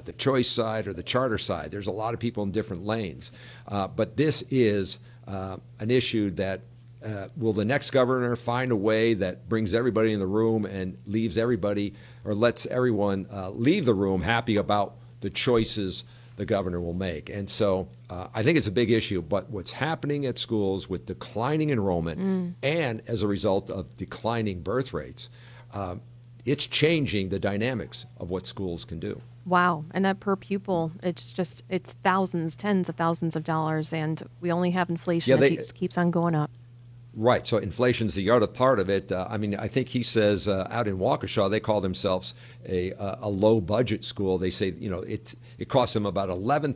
the choice side or the charter side. There's a lot of people in different lanes. But this is an issue that will the next governor find a way that brings everybody in the room and leaves everybody or lets everyone leave the room happy about the choices the governor will make? And so I think it's a big issue. But what's happening at schools with declining enrollment and as a result of declining birth rates, it's changing the dynamics of what schools can do. Wow. And that per pupil, it's thousands, tens of thousands of dollars, and we only have inflation that just keeps on going up. Right. So inflation's the other part of it. I think he says out in Waukesha, they call themselves a low budget school. They say, it costs them about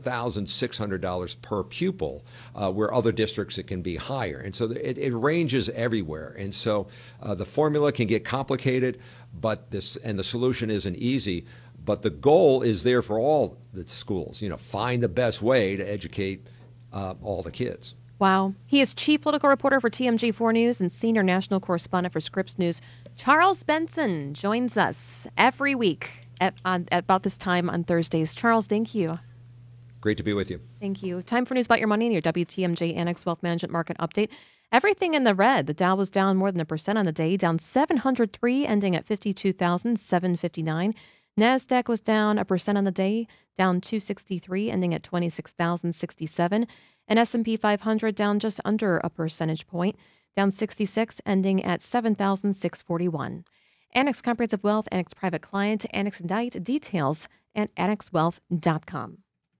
$11,600 per pupil, where other districts it can be higher. And so it ranges everywhere. And so the formula can get complicated, but the solution isn't easy. But the goal is there for all the schools, find the best way to educate all the kids. Wow. He is chief political reporter for TMJ4 News and senior national correspondent for Scripps News. Charles Benson joins us every week at about this time on Thursdays. Charles, thank you. Great to be with you. Thank you. Time for news about your money and your WTMJ Annex Wealth Management Market Update. Everything in the red. The Dow was down more than 1% on the day, down 703, ending at 52,759. NASDAQ was down 1% on the day, down 263, ending at 26,067. And S&P 500 down just under a percentage point, down 66, ending at 7,641. Annex Comprehensive Wealth, Annex Private Client, Annex Ignite, details at annexwealth.com.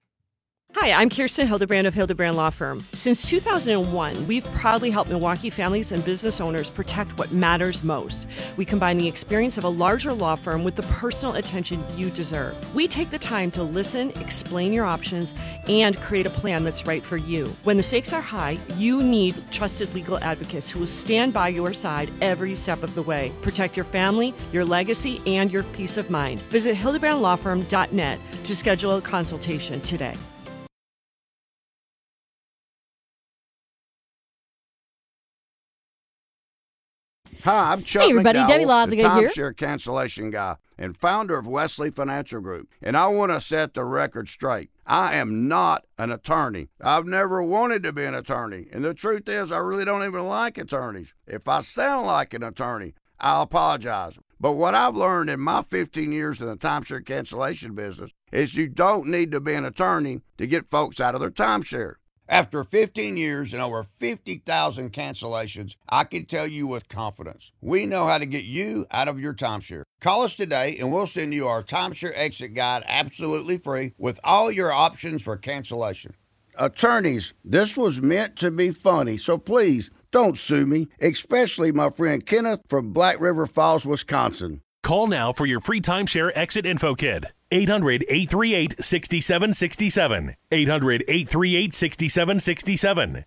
Hi, I'm Kirsten Hildebrand of Hildebrand Law Firm. Since 2001, we've proudly helped Milwaukee families and business owners protect what matters most. We combine the experience of a larger law firm with the personal attention you deserve. We take the time to listen, explain your options, and create a plan that's right for you. When the stakes are high, you need trusted legal advocates who will stand by your side every step of the way. Protect your family, your legacy, and your peace of mind. Visit hildebrandlawfirm.net to schedule a consultation today. Hi, I'm Chuck Hey everybody, McDowell, Debbie Loziger the here. timeshare cancellation guy and founder of Wesley Financial Group. And I want to set the record straight. I am not an attorney. I've never wanted to be an attorney. And the truth is, I really don't even like attorneys. If I sound like an attorney, I'll apologize. But what I've learned in my 15 years in the timeshare cancellation business is you don't need to be an attorney to get folks out of their timeshare. After 15 years and over 50,000 cancellations, I can tell you with confidence, we know how to get you out of your timeshare. Call us today and we'll send you our timeshare exit guide absolutely free with all your options for cancellation. Attorneys, this was meant to be funny, so please don't sue me, especially my friend Kenneth from Black River Falls, Wisconsin. Call now for your free timeshare exit info kit. 800-838-6767. 800-838-6767.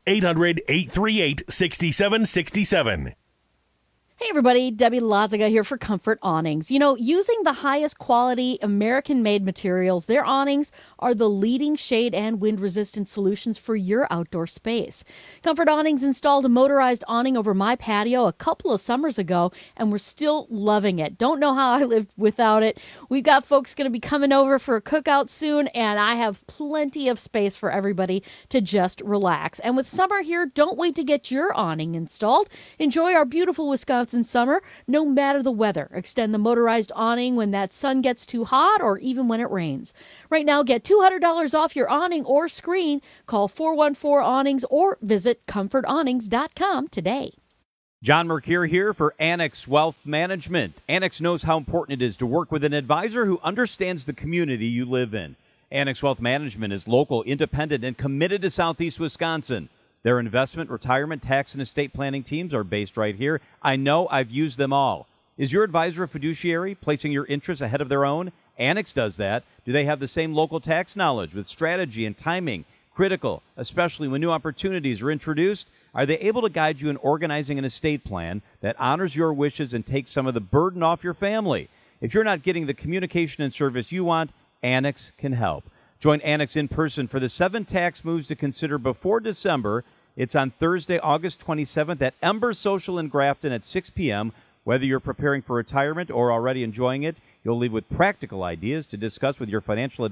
800-838-6767. Hey everybody, Debbie Loziger here for Comfort Awnings. Using the highest quality American-made materials, their awnings are the leading shade and wind-resistant solutions for your outdoor space. Comfort Awnings installed a motorized awning over my patio a couple of summers ago, and we're still loving it. Don't know how I lived without it. We've got folks going to be coming over for a cookout soon, and I have plenty of space for everybody to just relax. And with summer here, don't wait to get your awning installed. Enjoy our beautiful Wisconsin summer, no matter the weather. Extend the motorized awning when that sun gets too hot or even when it rains. Right now, get $200 off your awning or screen. Call 414-AWNINGS or visit comfortawnings.com today. John Mercure here for Annex Wealth Management. Annex knows how important it is to work with an advisor who understands the community you live in. Annex Wealth Management is local, independent, and committed to Southeast Wisconsin. Their investment, retirement, tax, and estate planning teams are based right here. I know I've used them all. Is your advisor a fiduciary, placing your interests ahead of their own? Annex does that. Do they have the same local tax knowledge with strategy and timing? Critical, especially when new opportunities are introduced. Are they able to guide you in organizing an estate plan that honors your wishes and takes some of the burden off your family? If you're not getting the communication and service you want, Annex can help. Join Annex in person for the 7 tax moves to consider before December. It's on Thursday, August 27th at Ember Social in Grafton at 6 p.m. Whether you're preparing for retirement or already enjoying it, you'll leave with practical ideas to discuss with your financial advisor.